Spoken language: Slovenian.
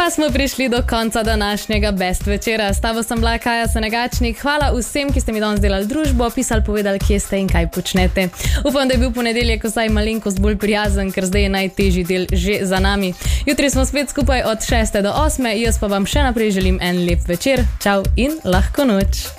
Pa smo prišli do konca današnjega Best večera. S tabo sem bila Kaja Senegačnik. Hvala vsem, ki ste mi danes delali družbo, pisali, povedali, kje ste in kaj počnete. Upam, da je bil ponedeljek vsaj malenkost bolj prijazen, ker zdaj je najtežji del že za nami. Jutri smo spet skupaj od 6 do 8. Jaz pa vam še naprej želim en lep večer. Čau in lahko noč.